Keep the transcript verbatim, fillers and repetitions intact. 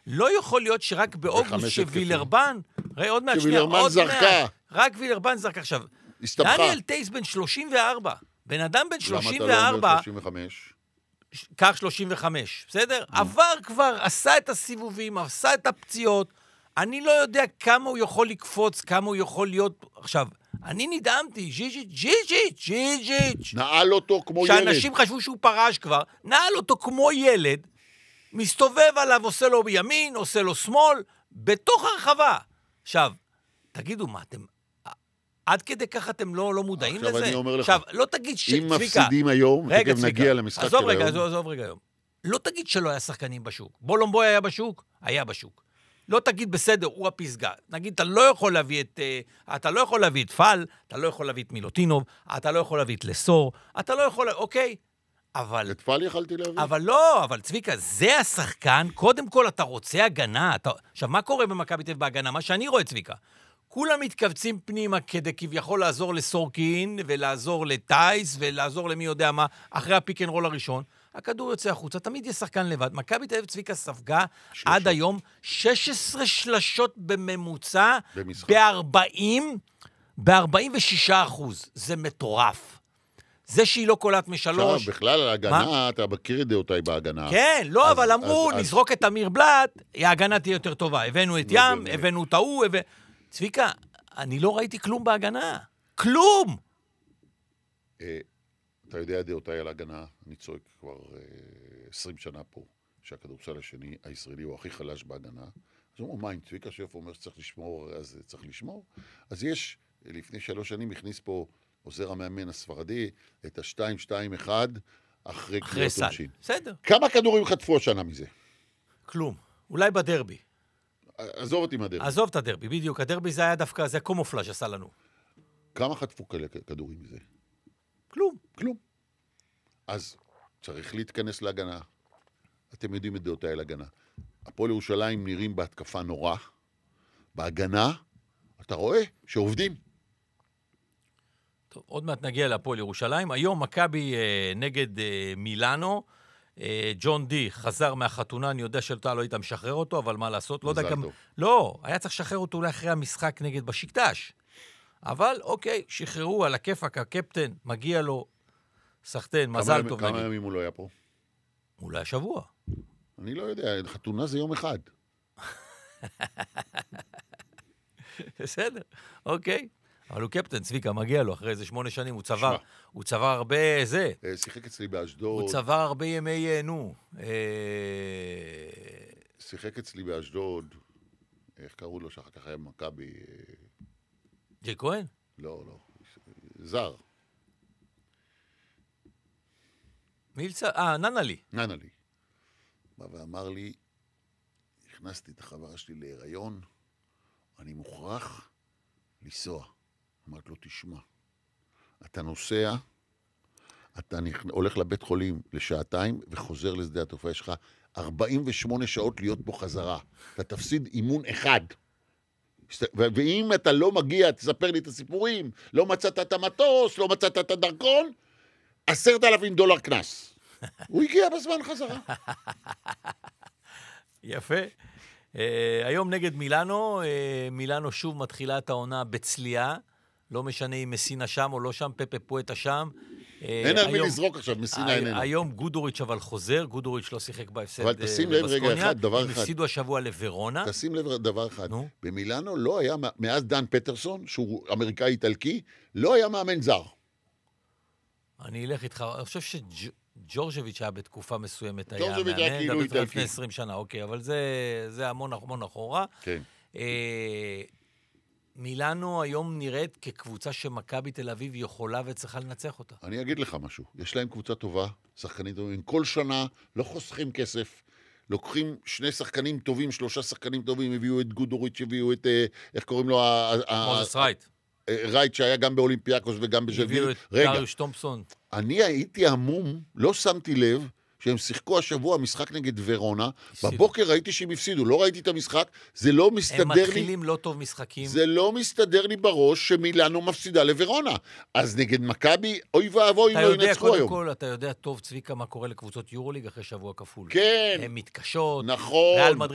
לא יכול להיות שרק באוגוסט שווילרבן, ראי, עוד מעט שנייה, שווילרבן זרקה. רק וילרבן זרקה. עכשיו, הסתבכה. דניאל טייס בן שלושים וארבע, בן אדם בן שלושים למה אתה לא וארבע, אומר שלושים וחמש? כך שלושים וחמש, בסדר? עבר כבר, עשה את הסיבובים, עשה את הפציעות, אני לא יודע כמה הוא יכול לקפוץ, כמה הוא יכול להיות, עכשיו, אני נדהמתי, ג'יג'יץ', ג'יג'יץ', ג'יג'יץ'. נעל אותו כמו ילד. שאנשים חשבו שהוא פרש כבר, נעל אותו כמו ילד, מסתובב עליו, עושה לו בימין, עושה לו שמאל, בתוך הרחבה. עכשיו, תגידו מה, אתם, עד כדי כך אתם לא, לא מודעים עכשיו לזה? אני אומר לך, עכשיו, לא תגיד ש... אם צביקה, מפסידים היום, רגע, תכף נגיע למשחק עזוב של רגע, היום. עזוב, עזוב רגע היום. לא תגיד שלא היה שחקנים בשוק. בולומבוי היה בשוק? היה בשוק. לא תגיד בסדר, הוא הפסגה. נגיד, אתה לא יכול להביא את, אתה לא יכול להביא את פל, אתה לא יכול להביא את מילוטינוב, אתה לא יכול להביא את לסור, אתה לא יכול, אוקיי, אבל... את פל יכלתי להביא? אבל לא, אבל צביקה, זה השחקן, קודם כל אתה רוצה הגנה. אתה... עכשיו, מה קורה במכבי תל אביב בהגנה? מה שאני רואה, צביקה, כולם מתכווצים פנימה כדי כביכול לעזור לסורקין, ולעזור לטייס, ולעזור למי יודע מה, אחרי הפיק אנד רול הראשון. הכדור יוצא החוצה, תמיד יש שחקן לבד. מכבי תל אביב צביקה ספגה עד היום שש עשרה שלשות בממוצע, ב-ארבעים, ב-ארבעים ושישה אחוז. זה מטורף. זה שהיא לא קולט משלוש. עכשיו, בכלל, על ההגנה, אתה מכיר את דעותיי בהגנה. כן, לא, אבל אמרו, נזרוק את אמיר בלט, ההגנה תהיה יותר טובה. הבאנו את ים, הבאנו את ההוא, צביקה, אני לא ראיתי כלום בהגנה. כלום! אתה יודע דעותיי על הגנה, אני צועק כבר עשרים שנה פה, שהכדורסל השני, הישראלי, הוא הכי חלש בהגנה. אז הוא אומר, מה, אם צביקה שף אומר שצריך לשמור, אז צריך לשמור? אז יש, לפני שלוש שנים, הכניס פה עוזר המאמן הספרדי, את ה-שתיים שתיים אחד, אחרי קריאות עונשין. בסדר. כמה כדורים חטפו השנה מזה? כלום. אולי בדרבי. עזוב אותי מהדרבי. עזוב את הדרבי, בדיוק. הדרבי זה היה דווקא, זה קומופלאז' עשה לנו. כמה חטפו כאלה כדורים מזה? כלום. כלום. אז צריך להתכנס להגנה. אתם יודעים את דעותיי על הגנה. הפועל ירושלים נראים בהתקפה נורא. בהגנה, אתה רואה שעובדים. טוב, עוד מעט נגיע להפועל ירושלים. היום מכבי אה, נגד אה, מילאנו. אה, ג'ון די חזר מהחתונה, אני יודע שאתה לא היית משחרר אותו, אבל מה לעשות? לא יודע גם... לא, היה צריך לשחרר אותו אולי אחרי המשחק נגד בשקטש. אבל אוקיי, שחררו על הכיפק, הקפטן, מגיע לו סחטן, מזל טוב. כמה ימים הוא לא היה פה? אולי שבוע. אני לא יודע, חתונה זה יום אחד. בסדר, אוקיי. אבל הוא קפטן, צביקה, מגיע לו, אחרי איזה שמונה שנים, הוא צבר, הוא צבר הרבה זה. שיחק אצלי באשדוד. הוא צבר הרבה ימי, נו. שיחק אצלי באשדוד, איך קראו לו שאחר כך היה מכבי? ג'י כהן? לא, לא. זר. מילצה, אה, ננלי. ננלי. בא ואמר לי, הכנסתי את החברה שלי להיריון, אני מוכרח לנסוע. אמרת לו, תשמע, אתה נוסע, אתה הולך לבית חולים לשעתיים, וחוזר לשדה התעופה, יש לך ארבעים ושמונה שעות להיות בו חזרה. אתה תפסיד אימון אחד. ואם אתה לא מגיע, תספר לי את הסיפורים, לא מצאת את המטוס, לא מצאת את הדרכון, עשרת אלפים דולר כנס. הוא הגיע בזמן חזרה. יפה. Uh, היום נגד מילאנו, uh, מילאנו שוב מתחילה את העונה בצלייה, לא משנה אם מסינה שם או לא שם, פפה פואטה שם. אין על מי לזרוק עכשיו, מסינה איננו. היום גודוריץ' אבל חוזר, גודוריץ' לא שיחק בהפסד בסקוניה. אבל תשים לב רגע אחד, דבר אחד. הם הפסידו השבוע לוורונה. תשים לב דבר אחד. במילאנו לא היה, מאז דן פטרסון, שהוא אמריקאי-איטלקי, לא היה מאמן זר. אני אלך איתך, אני חושב שג'ורג'ביץ' היה בתקופה מסוימת, היה ג'ורג'ביץ' היה כאילו איטלקי. לפני עשרים שנה, אוקיי, אבל זה המון המון אחורה. כן. מילאנו היום נראית כקבוצה שמכבי תל אביב יכולה וצריכה לנצח אותה. אני אגיד לך משהו, יש להם קבוצה טובה, שחקנים טובים, כל שנה לא חוסכים כסף, לוקחים שני שחקנים טובים, שלושה שחקנים טובים, הביאו את גודוריץ', הביאו את, איך קוראים לו? מוזס רייט. רייט שהיה גם באולימפיאקוס וגם בז'לגיל. הביאו את דריוש תומפסון. אני הייתי המום, לא שמתי לב, שהם שיחקו השבוע משחק נגד ורונה, בבוקר ראיתי שהם הפסידו, לא ראיתי את המשחק, זה לא מסתדר לי... הם מתחילים לא טוב משחקים. זה לא מסתדר לי בראש שמילאנו מפסידה לוורונה. אז נגד מכבי, אוי ואבוי אם לא ינצחו היום. קודם כל, אתה יודע טוב, צביקה, מה קורה לקבוצות יורוליג אחרי שבוע כפול. כן. הן מתקשות. נכון.